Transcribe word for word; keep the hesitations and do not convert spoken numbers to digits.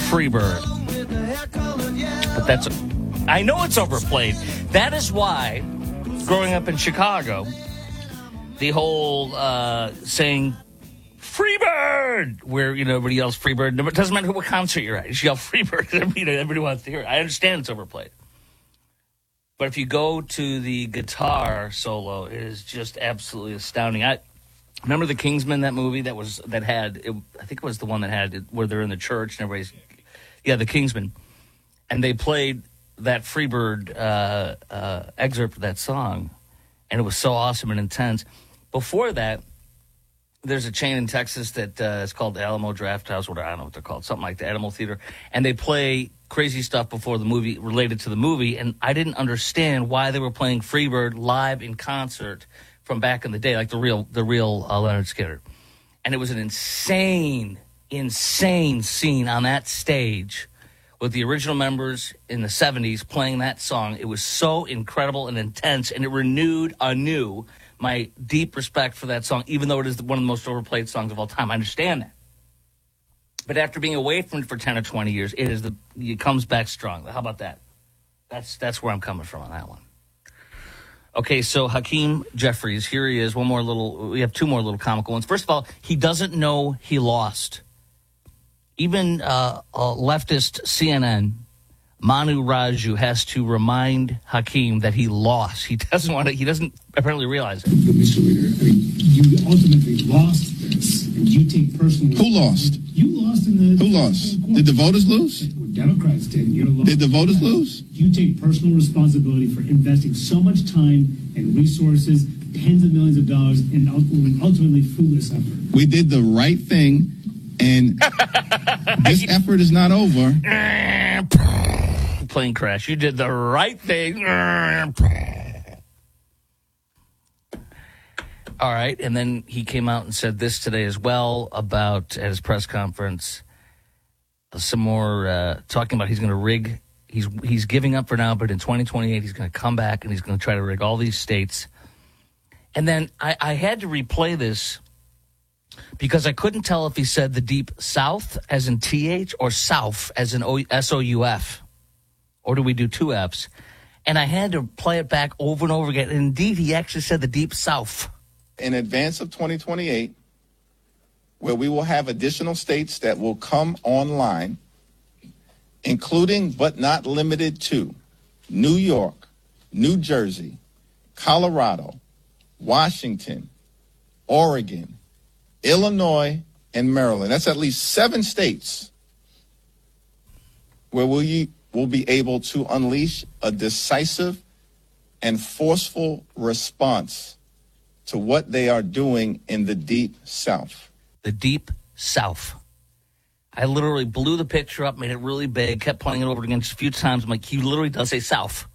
Freebird. But that's, I know it's overplayed. That is why, growing up in Chicago, the whole uh, saying, Freebird, where, you know, everybody yells Freebird. It doesn't matter what concert you're at. You yell Freebird. Everybody, everybody wants to hear it. I understand it's overplayed. But if you go to the guitar solo, it is just absolutely astounding. I remember the Kingsmen, that movie that was that had, it, I think it was the one that had it, where they're in the church and everybody's, yeah, the Kingsmen. And they played that Freebird uh, uh, excerpt of that song, and it was so awesome and intense. Before that, there's a chain in Texas that uh, is called Alamo Draft House, or I don't know what they're called, something like the Animal Theater, and they play crazy stuff before the movie related to the movie, and I didn't understand why they were playing Freebird live in concert from back in the day, like the real the real uh, Leonard Skinner. And it was an insane, insane scene on that stage with the original members in the seventies playing that song. It was so incredible and intense, and it renewed anew my deep respect for that song, even though it is one of the most overplayed songs of all time. I understand that. But after being away from it for ten or twenty years, it is the it comes back strong. How about that? That's that's where I'm coming from on that one. Okay, so Hakeem Jeffries, here he is. One more little, we have two more little comical ones. First of all, he doesn't know he lost. Even uh, uh, leftist C N N, Manu Raju, has to remind Hakeem that he lost. He doesn't want to, he doesn't apparently realize it. Mister Leader, I mean, you ultimately lost this, and you take personal... Who lost? You lost in the... Who lost? Did the voters lose? Democrats did. You're lost. Did the voters lose? You take personal responsibility for investing so much time and resources, tens of millions of dollars, in ultimately, ultimately fruitless effort. We did the right thing, and this effort is not over. Plane crash. You did the right thing. All right, and then he came out and said this today as well about, at his press conference, some more uh, talking about he's going to rig. He's he's giving up for now, but in twenty twenty-eight he's going to come back and he's going to try to rig all these states. And then I, I had to replay this because I couldn't tell if he said the Deep South as in T H or South as in O- S O U F. Or do we do two F's? And I had to play it back over and over again. And indeed, he actually said the Deep South. In advance of twenty twenty-eight, where we will have additional states that will come online, including but not limited to New York, New Jersey, Colorado, Washington, Oregon, Illinois, and Maryland. That's at least seven states where we will be able to unleash a decisive and forceful response to what they are doing in the Deep South. The Deep South. I literally blew the picture up, made it really big, kept playing it over again just a few times. I'm like, he literally does say South.